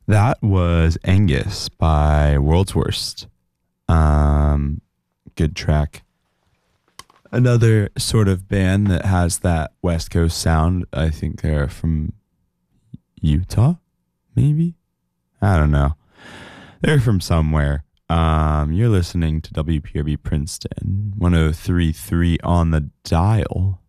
That was Angus by World's Worst. Good track. Another sort of band that has that West Coast sound. I think they're from Utah, maybe? I don't know. They're from somewhere. You're listening to WPRB Princeton, 103.3 on the dial.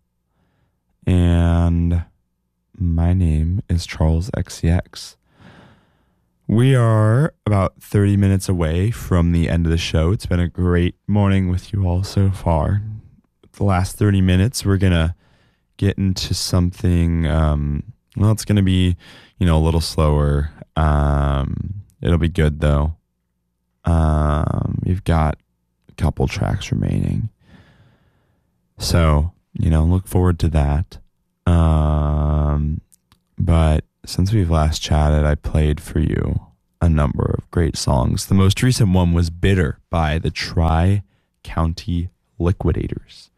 And my name is Charles XCX. We are about 30 minutes away from the end of the show. It's been a great morning with you all so far. The last 30 minutes, we're going to get into something, it's going to be, a little slower. It'll be good, though. We've got a couple tracks remaining. So, look forward to that. But since we've last chatted, I played for you a number of great songs. The most recent one was Bitter by the Tri-County Liquidators.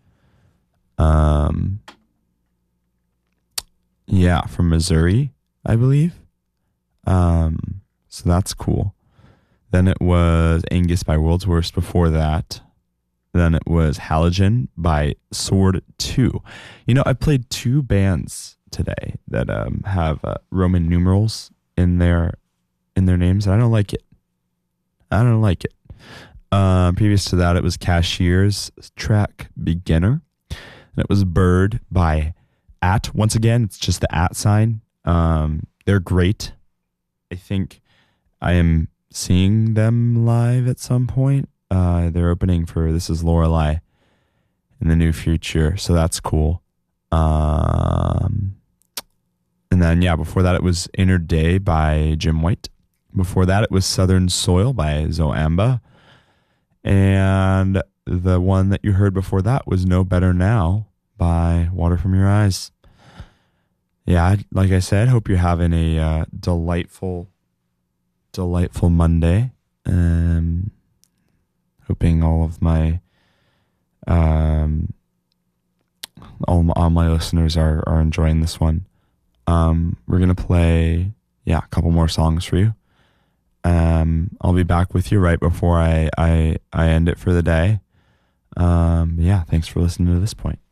From Missouri, I believe. So that's cool. Then it was Angus by World's Worst before that. Then it was Halogen by Sword 2. I played two bands today that have Roman numerals in their names, and I don't like it. Previous to that, it was Cashier's track Beginner, and it was Bird by At. Once again, it's just the at sign. They're great. I think I am seeing them live at some point. They're opening for This Is Lorelei in the near future, so that's cool. And then, before that, it was Inner Day by Jim White. Before that, it was Southern Soil by Zoamba. And the one that you heard before that was No Better Now by Water From Your Eyes. Yeah, like I said, hope you're having a delightful Monday. Hoping all of my all my listeners are enjoying this one. We're gonna play a couple more songs for you. I'll be back with you right before I end it for the day. Thanks for listening to this point.